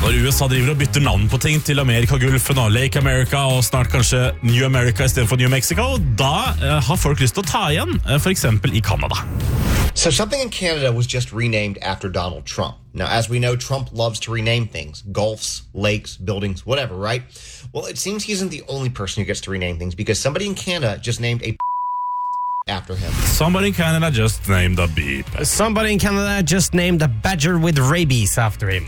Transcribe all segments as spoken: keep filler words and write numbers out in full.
Når U S A driver og bytter navn på ting til Amerikagulfen og Lake America og snart kanskje New America i stedet for New Mexico, da uh, har folk lyst til å ta igjen, uh, for eksempel i Canada. So something in Canada was just renamed after Donald Trump. Now, as we know, Trump loves to rename things. Gulfs, lakes, buildings, whatever, right? Well, it seems he isn't the only person who gets to rename things because somebody in Canada just named a after him. Somebody in Canada just named a beep. Somebody in Canada just named a badger with rabies after him.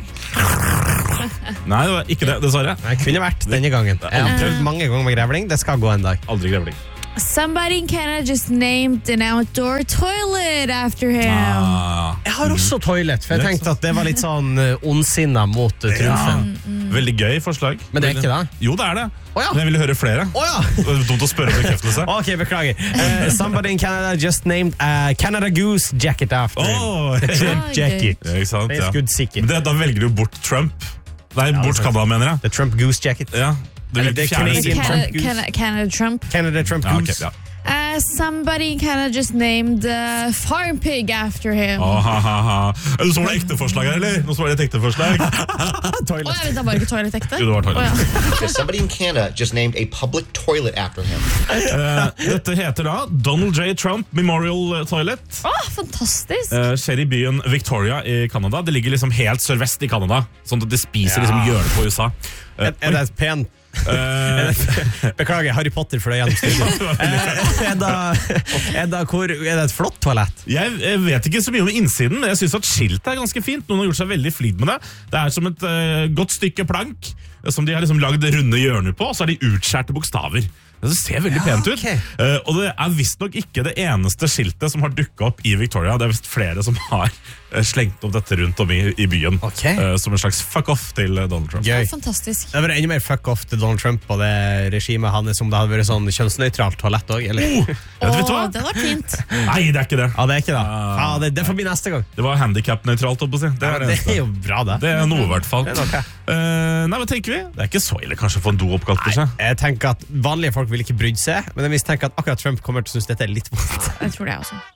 Nei, det var ikke det, dessverre. Det kunne vært denne gangen. Jeg har prøvd mange ganger med grevling. Det skal gå en dag. Aldri grevling. Somebody in Canada just named an outdoor toilet after him. Ah. Jeg har også toilet, for jeg tenkte at det var litt sånn uh, ondsinna mot uh, trumfen. Ja. Mm. Veldig gøy forslag. Men det er ikke det? Jo, det er det. Oh, ja. Men jeg ville høre flere. Oh, ja. Det er dumt å spørre om bekreftelse. Ok, beklager. Uh, somebody in Canada just named a Canada Goose jacket after him. Oh, Trump jacket. Ja, ikke sant, ja. Men det, da velger du bort Trump. Nei, ja, bort Canada, mener jeg. The Trump Goose jacket. Ja. Eller det er Canadian Canada, Trump Goose. Canada, Canada Trump. Canada Trump Ja, Goose. okay, ja. Uh, somebody in Canada just named a farm pig after him. Oh, ha, ha, ha. Er det så det ekte forslag her, eller? Nå så det et ekte forslag. Toilet. Oh, jeg vet, det var ikke toilet ekte. Jo, det var toilet. Oh, ja. Because somebody in Canada just named a public toilet after him. uh, dette heter da Donald J. Trump Memorial Toilet. Åh, oh, fantastisk. Uh, skjer i byen Victoria i Canada. Det ligger liksom helt sørvest i Canada, sånn at det spiser liksom hjørnet på U S A. Uh, er, er det et pent Uh, Beklager, Harry Potter for det gjennom studiet. er, det, er, det, hvor, er det et flott toalett? Jeg, jeg vet ikke så mye om innsiden, men jeg synes at skiltet er ganske fint. Noen har gjort seg veldig flid med det. Det er som et uh, godt stykke plank som de har liksom lagd runde hjørner på, og så er de utskjærte bokstaver. Det ser veldig ja, pent ut. Okay. Uh, og det er visst nok ikke det eneste skiltet som har dukket opp i Victoria. Det er visst flere som har uh, slengt opp dette rundt om i, i byen. Okay. Uh, som en slags fuck off til uh, Donald Trump. Gøy. Ja, fantastisk. Det var enda mer fuck off til Donald Trump og det regimet hans om det hadde vært sånn kjønnsnøytralt toalett også, eller? Oh, ja, vet du hva? Det var fint. Nei, det er ikke det. Ja, det er ikke det. Ja, det, det får bli neste gang. Det var handicap-nøytralt, å si. Det, ja, det er jo bra, det. Det er noe, i hvert fall. Det er noe. Uh, nei, hva tenker vi? Det er ikke så ille kanskje å få en do oppkalt på seg. Jeg tenker at vanlige folk vil ikke brydd seg, men jeg mistenker at akkurat Trump kommer til å synes dette er litt vondt. Jeg tror det også.